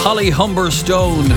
Holly Humberstone.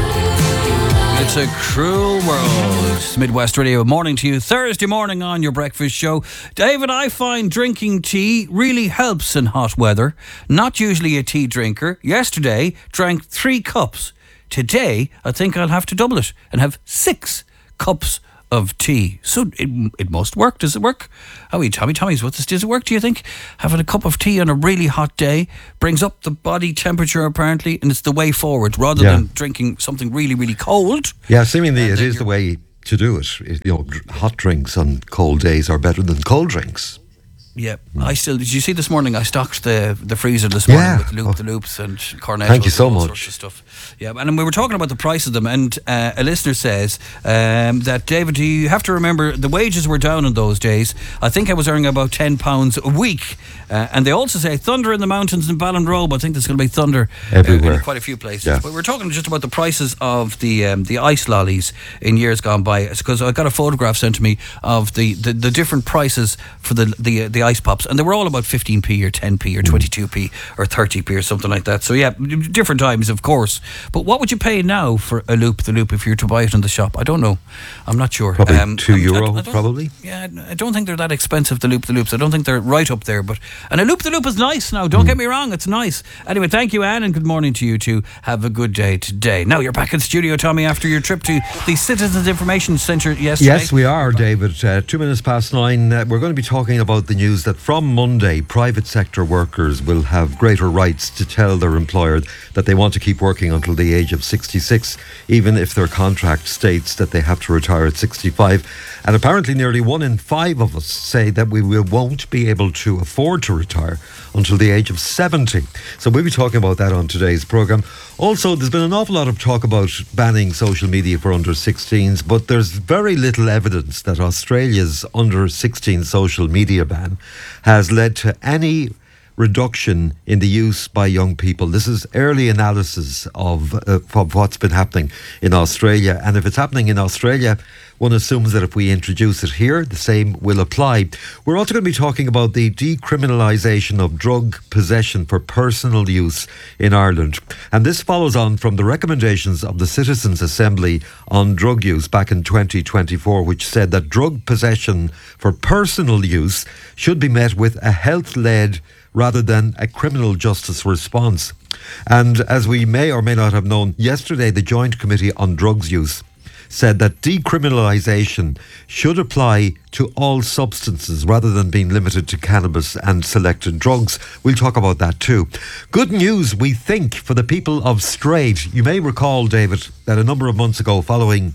It's a cruel world. Midwest Radio, morning to you. Thursday morning on your breakfast show. David, I find drinking tea really helps in hot weather. Not usually a tea drinker. Yesterday, drank 3 cups. Today, I think I'll have to double it and have 6 cups of tea. So it must work. Does it work? How are you, Tommy's? Does it work, do you think? Having a cup of tea on a really hot day brings up the body temperature, apparently, and it's the way forward rather than drinking something really, really cold. Yeah, seemingly it is the way to do it. Hot drinks on cold days are better than cold drinks. Yeah, did you see this morning I stocked the freezer this morning with the loops and cornettos. Thank you so and all much. Sorts of stuff. Yeah, and we were talking about the price of them, and a listener says that, David, you have to remember the wages were down in those days. I think I was earning about £10 a week, and they also say thunder in the mountains in Ballinrobe. I think there's going to be thunder everywhere, in quite a few places. But we're talking just about the prices of the ice lollies in years gone by, because I got a photograph sent to me of the different prices for the ice pops, and they were all about 15p or 10p or 22p or 30p or something like that. So yeah, different times, of course. But what would you pay now for the loop if you were to buy it in the shop? I don't know. I'm not sure. Probably €2, probably. Yeah, I don't think they're that expensive, the loops. I don't think they're right up there. And a loop is nice now. Don't get me wrong, it's nice. Anyway, thank you, Anne, and good morning to you too. Have a good day today. Now you're back in studio, Tommy, after your trip to the Citizens Information Centre yesterday. Yes, we are, David. 2 minutes past 9. We're going to be talking about the news that from Monday, private sector workers will have greater rights to tell their employer that they want to keep working until the age of 66, even if their contract states that they have to retire at 65. And apparently nearly 1 in 5 of us say that we won't be able to afford to retire until the age of 70. So we'll be talking about that on today's programme. Also, there's been an awful lot of talk about banning social media for under 16s, but there's very little evidence that Australia's under 16 social media ban has led to any reduction in the use by young people. This is early analysis of what's been happening in Australia. And if it's happening in Australia, one assumes that if we introduce it here, the same will apply. We're also going to be talking about the decriminalisation of drug possession for personal use in Ireland. And this follows on from the recommendations of the Citizens' Assembly on drug use back in 2024, which said that drug possession for personal use should be met with a health-led rather than a criminal justice response. And as we may or may not have known, yesterday the Joint Committee on Drugs Use said that decriminalisation should apply to all substances rather than being limited to cannabis and selected drugs. We'll talk about that too. Good news, we think, for the people of Straight. You may recall, David, that a number of months ago, following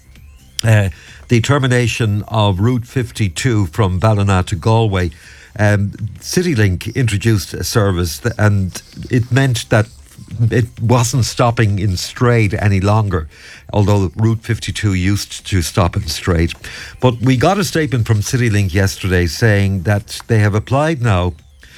the termination of Route 52 from Ballina to Galway, CityLink introduced a service and it meant that it wasn't stopping in Straight any longer, although Route 52 used to stop in Straight. But we got a statement from CityLink yesterday saying that they have applied now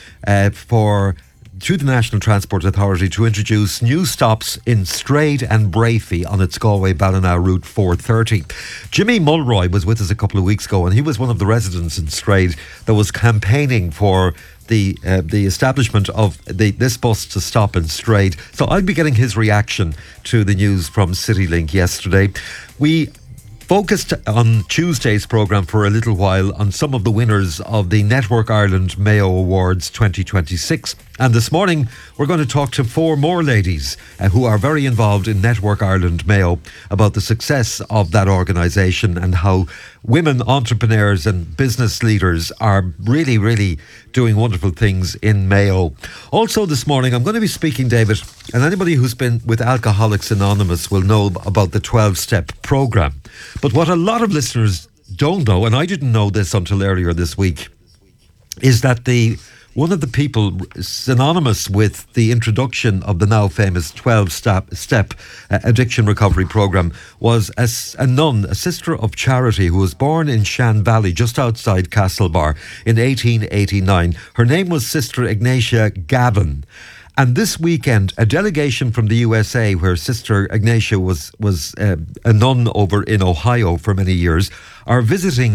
to the National Transport Authority to introduce new stops in Straight and Brafey on its Galway-Ballina Route 430. Jimmy Mulroy was with us a couple of weeks ago, and he was one of the residents in Straight that was campaigning for the establishment of this bus to stop in Straight. So I'll be getting his reaction to the news from CityLink yesterday. We focused on Tuesday's programme for a little while on some of the winners of the Network Ireland Mayo Awards 2026. And this morning, we're going to talk to 4 more ladies who are very involved in Network Ireland Mayo about the success of that organisation and how women entrepreneurs and business leaders are really, really doing wonderful things in Mayo. Also this morning, I'm going to be speaking, David, and anybody who's been with Alcoholics Anonymous will know about the 12-step programme. But what a lot of listeners don't know, and I didn't know this until earlier this week, is that one of the people synonymous with the introduction of the now famous 12-step addiction recovery programme was a nun, a sister of charity, who was born in Shan Valley, just outside Castlebar, in 1889. Her name was Sister Ignatia Gavin. And this weekend, a delegation from the USA, where Sister Ignatia was a nun over in Ohio for many years, are visiting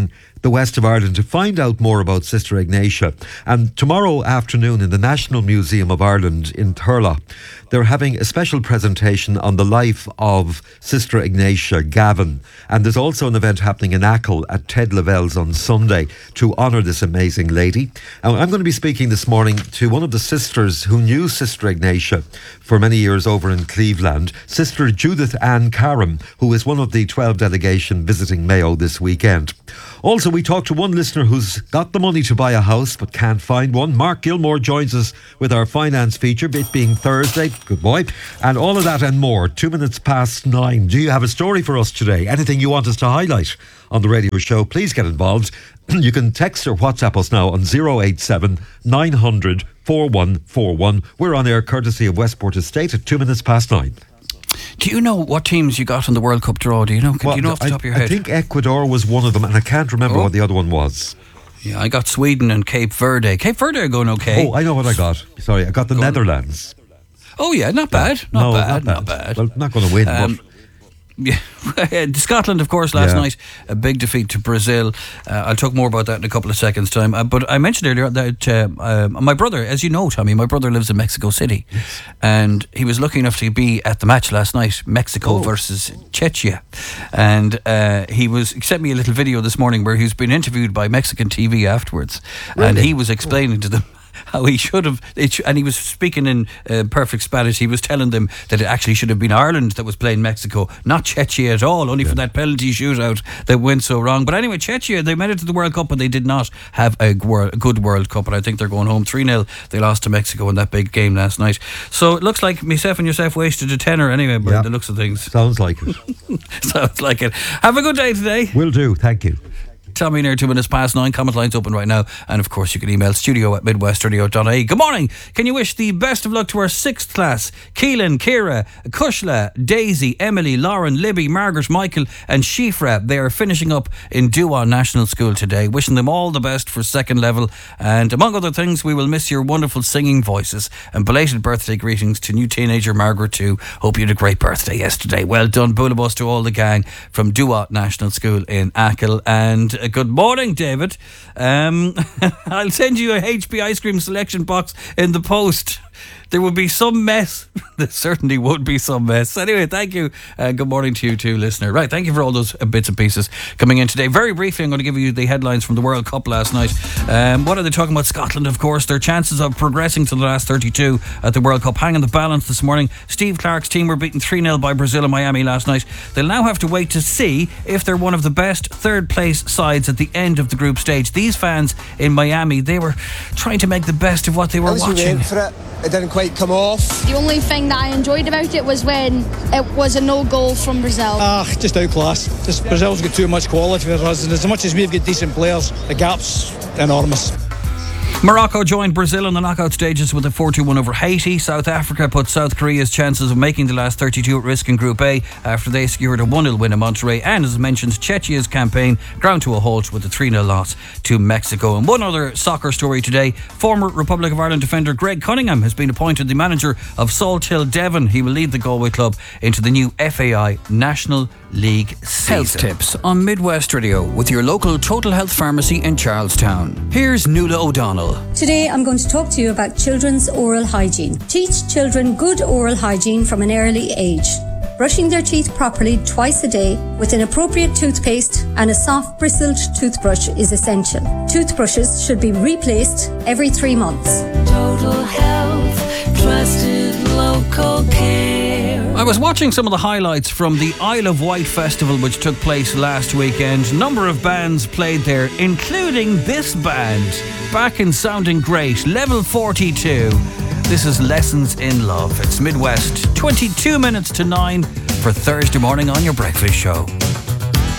the west of Ireland to find out more about Sister Ignatia. And tomorrow afternoon in the National Museum of Ireland in Thurles, they're having a special presentation on the life of Sister Ignatia Gavin. And there's also an event happening in Achill at Ted Lavelles on Sunday to honour this amazing lady. And I'm going to be speaking this morning to one of the sisters who knew Sister Ignatia for many years over in Cleveland, Sister Judith Ann Karam, who is one of the 12 delegation visiting Mayo this weekend. Also, we talked to one listener who's got the money to buy a house but can't find one. Mark Gilmore joins us with our finance feature, it being Thursday. Good boy. And all of that and more, 9:02. Do you have a story for us today? Anything you want us to highlight on the radio show? Please get involved. You can text or WhatsApp us now on 087 900 4141. We're on air courtesy of Westport Estate at 9:02. Do you know what teams you got in the World Cup draw? Do you know? Do you know off the top of your head? I think Ecuador was one of them, and I can't remember what the other one was. Yeah, I got Sweden and Cape Verde. Cape Verde are going okay. Oh, I know what I got. Sorry, I got the Netherlands. Oh yeah, not bad. Not bad. Well, not going to win, but... Yeah, Scotland, of course, last night, a big defeat to Brazil. I'll talk more about that in a couple of seconds' time. But I mentioned earlier that my brother, as you know, Tommy, my brother lives in Mexico City. Yes. And he was lucky enough to be at the match last night, Mexico versus Czechia. And he sent me a little video this morning where he's been interviewed by Mexican TV afterwards. Really? And he was explaining to them how he should have, and he was speaking in perfect Spanish. He was telling them that it actually should have been Ireland that was playing Mexico, not Czechia at all, only for that penalty shootout that went so wrong. But anyway, Czechia, they made it to the World Cup, but they did not have a good World Cup, and I think they're going home 3-0. They lost to Mexico in that big game last night. So it looks like myself and yourself wasted a tenner anyway, by the looks of things. Sounds like it. Sounds like it. Have a good day today. Will do, thank you. Tommy near 9:02. Comment lines open right now. And of course you can email studio@midwestradio.ie. Good morning. Can you wish the best of luck to our 6th class? Keelan, Kira, Kushla, Daisy, Emily, Lauren, Libby, Margaret, Michael and Shifra. They are finishing up in Duan National School today. Wishing them all the best for 2nd level. And among other things, we will miss your wonderful singing voices. And belated birthday greetings to new teenager Margaret too. Hope you had a great birthday yesterday. Well done. Bullabus to all the gang from Duat National School in Achill. And good morning, David. I'll send you a HP ice cream selection box in the post. There will be some mess. There certainly would be some mess. Anyway, thank you. Good morning to you too, listener. Right, thank you for all those bits and pieces coming in today. Very briefly, I'm going to give you the headlines from the World Cup last night. What are they talking about? Scotland, of course. Their chances of progressing to the last 32 at the World Cup hang in the balance this morning. Steve Clarke's team were beaten 3-0 by Brazil in Miami last night. They'll now have to wait to see if they're one of the best third place sides at the end of the group stage. These fans in Miami, they were trying to make the best of what they were watching. It didn't quite come off. The only thing that I enjoyed about it was when it was a no goal from Brazil. Just outclassed. Just Brazil's got too much quality for us, and as much as we've got decent players, the gap's enormous. Morocco joined Brazil in the knockout stages with a 4-2 over Haiti. South Africa put South Korea's chances of making the last 32 at risk in Group A after they secured a 1-0 win in Monterrey. And as mentioned, Czechia's campaign ground to a halt with a 3-0 loss to Mexico. And one other soccer story today. Former Republic of Ireland defender Greg Cunningham has been appointed the manager of Salthill Devon. He will lead the Galway club into the new FAI National League season. Health tips on Midwest Radio with your local Total Health Pharmacy in Charlestown. Here's Nuala O'Donnell. Today I'm going to talk to you about children's oral hygiene. Teach children good oral hygiene from an early age. Brushing their teeth properly twice a day with an appropriate toothpaste and a soft bristled toothbrush is essential. Toothbrushes should be replaced every 3 months. Total Health, trusted local care. I was watching some of the highlights from the Isle of Wight Festival, which took place last weekend. A number of bands played there, including this band, back in sounding great, Level 42. This is Lessons in Love. It's Midwest, 9:22 for Thursday morning on your breakfast show.